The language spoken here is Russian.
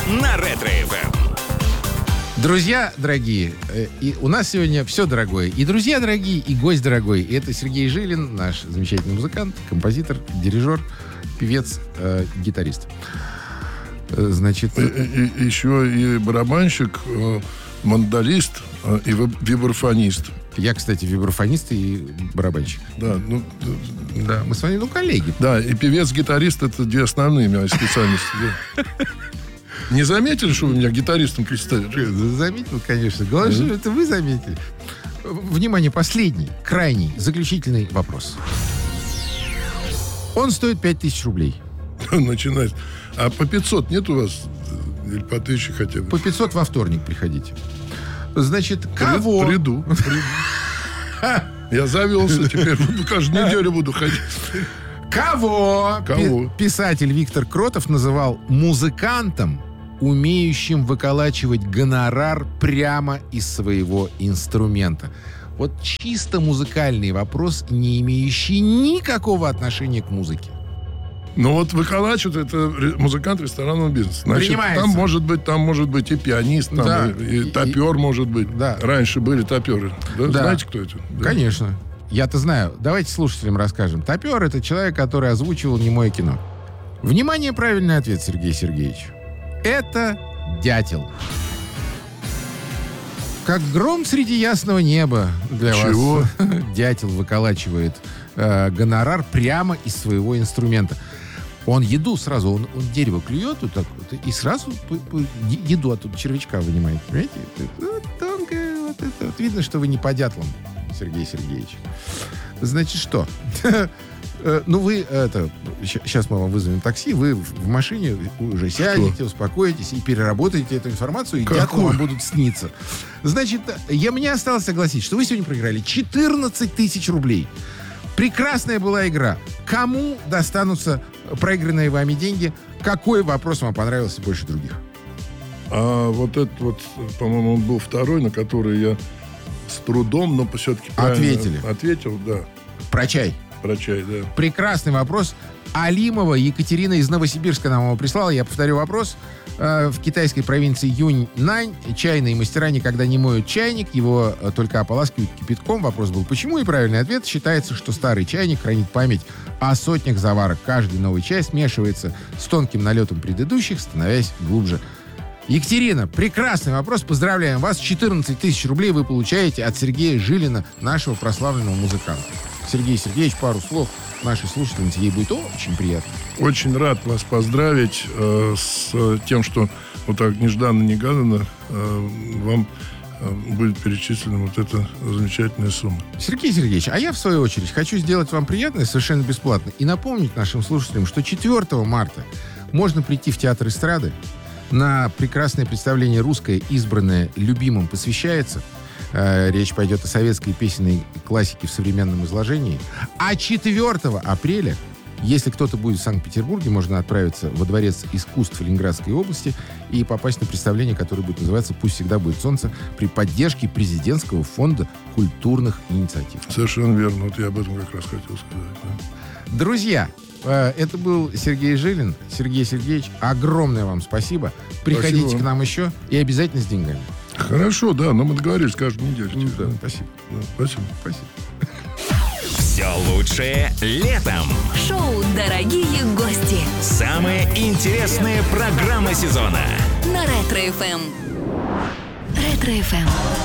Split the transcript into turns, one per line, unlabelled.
на Ретро-ФМ.
Друзья дорогие, и у нас сегодня все дорогое. И друзья дорогие, и гость дорогой. И это Сергей Жилин, наш замечательный музыкант, композитор, дирижер, певец, гитарист. Значит...
Еще и барабанщик, мандолист и вибрафонист.
Я, кстати, вибрафонист и барабанщик.
Да,
да, мы с вами, коллеги.
Да, и певец-гитарист — это две основные мои специальности. Не заметили, что вы меня гитаристом представили?
Заметил, конечно. Главное, что это вы заметили. Внимание, последний, крайний, заключительный вопрос. Он стоит 5000 рублей.
Начинать. А по 500 нет у вас? Или по 1000 хотя бы?
По 500 во вторник приходите. Значит, кого?
Приду. Я завелся, теперь каждую неделю буду ходить.
Кого? Писатель Виктор Кротов называл музыкантом, умеющим выколачивать гонорар прямо из своего инструмента. Вот чисто музыкальный вопрос, не имеющий никакого отношения к музыке.
Ну вот выколачивать — это музыкант ресторанного бизнеса. Значит, там может быть и пианист, там, да, и топер может быть. Да. Раньше были топеры. Да? Да. Знаете, кто это? Да.
Конечно. Я-то знаю. Давайте слушателям расскажем. Топер — это человек, который озвучивал немое кино. Внимание, правильный ответ, Сергей Сергеевич. Это дятел. Как гром среди ясного неба для
Чего?
вас. Дятел выколачивает гонорар прямо из своего инструмента. Он еду сразу, он дерево клюет вот так вот, и сразу еду оттуда, червячка вынимает. Понимаете? Вот тонкое вот это. Вот видно, что вы не по дятлам, Сергей Сергеевич. Значит, что? Вы сейчас мы вам вызовем такси, вы в машине уже сядете, успокоитесь и переработаете эту информацию, и дятлы вам будут сниться. Значит, мне осталось согласить, что вы сегодня проиграли 14 тысяч рублей. Прекрасная была игра. Кому достанутся проигранные вами деньги? Какой вопрос вам понравился больше других?
А вот этот вот, по-моему, он был второй, на который я с трудом, но все-таки ответил, да.
Про чай.
Про чай, да.
Прекрасный вопрос. Алимова Екатерина из Новосибирска нам его прислала. Я повторю вопрос. В китайской провинции Юньнань чайные мастера никогда не моют чайник, его только ополаскивают кипятком. Вопрос был, почему? И правильный ответ: считается, что старый чайник хранит память о сотнях заварок. Каждый новый чай смешивается с тонким налетом предыдущих, становясь глубже. Екатерина, прекрасный вопрос. Поздравляем вас. 14 тысяч рублей вы получаете от Сергея Жилина, нашего прославленного музыканта. Сергей Сергеевич, пару слов нашей слушательнице. Ей будет очень приятно.
Очень рад вас поздравить с тем, что вот так нежданно-негаданно вам будет перечислена вот эта замечательная сумма.
Сергей Сергеевич, а я, в свою очередь, хочу сделать вам приятное совершенно бесплатно и напомнить нашим слушателям, что 4 марта можно прийти в Театр эстрады на прекрасное представление «Русское избранное любимым посвящается». Речь пойдет о советской песенной классике в современном изложении. А 4 апреля, если кто-то будет в Санкт-Петербурге, можно отправиться во Дворец искусств Ленинградской области и попасть на представление, которое будет называться «Пусть всегда будет солнце» при поддержке Президентского фонда культурных инициатив.
Совершенно верно. Вот я об этом как раз хотел сказать. Да.
Друзья, это был Сергей Жилин. Сергей Сергеевич, огромное вам спасибо. Приходите к нам еще и обязательно с деньгами.
Хорошо, да, но мы договорились каждую неделю.
Да, спасибо.
Да, спасибо.
Все лучшее летом.
Шоу «Дорогие гости».
Самые интересные программы сезона.
На Ретро-ФМ. Ретро-ФМ.